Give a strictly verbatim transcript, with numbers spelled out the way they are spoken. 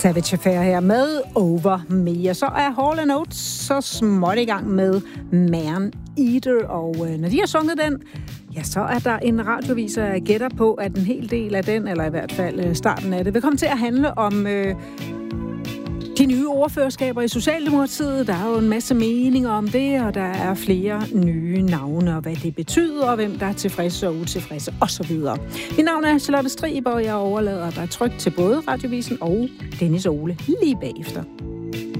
Savage Affair her med Over Me. Og så er Hall and Oates så småt i gang med Man Eater, og øh, når de har sunget den, ja, så er der en radioviser, jeg gætter på, at en hel del af den, eller i hvert fald øh, starten af det, vil komme til at handle om øh, de nye ordførerskaber i Socialdemokratiet. Der er jo en masse meninger om det, og der er flere nye navne, og hvad det betyder, og hvem der er tilfredse og utilfredse, osv. Mit navn er Charlotte Strib, og jeg overlader dig trygt til både radiovisen og Dennis Ole lige bagefter.